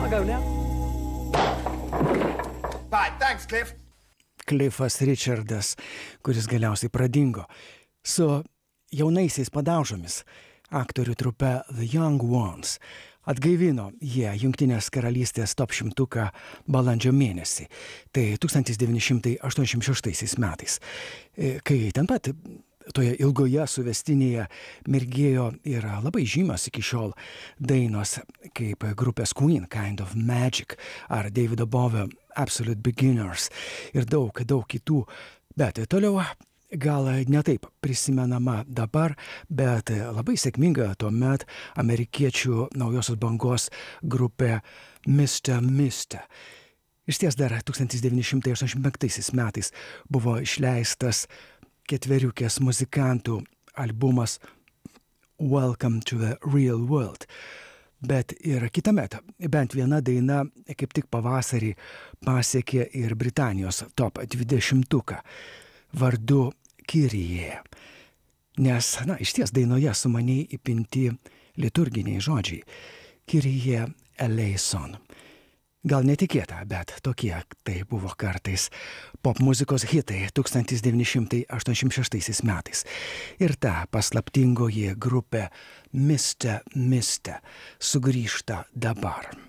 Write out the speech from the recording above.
go now. Bye, thanks, Cliff. Cliffas Richardas, kuris galiausiai pradingo. Su jaunaisiais padaužomis aktorių trupe The Young Ones atgaivino jie Jungtinės karalystės top 100 balandžio mėnesį. Tai 1986 metais, kai ten pat toje ilgoje suvestinėje mirgėjo ir labai žymios iki šiol dainos kaip grupės Queen, Kind of Magic, ar Davido Bowie Absolute Beginners ir daug kitų. Bet toliau gal ne taip prisimenama dabar, bet labai sėkminga tuomet amerikiečių naujosios bangos grupė Mr. Mister. Išties dar 1985 metais buvo išleistas 4 muzikantų albumas Welcome to the Real World. Bet ir kitąmet bent viena daina kaip tik pavasarį pasiekė ir Britanijos top 20 vardu Kyrie. Nes, išties dainoje sumaniai įpinti liturginiai žodžiai. Kyrie eleison. Gal netikėta, bet tokie tai buvo kartais popmuzikos hitai 1986 metais. Ir ta paslaptingoji grupė Mr. Mister sugrįžta dabar.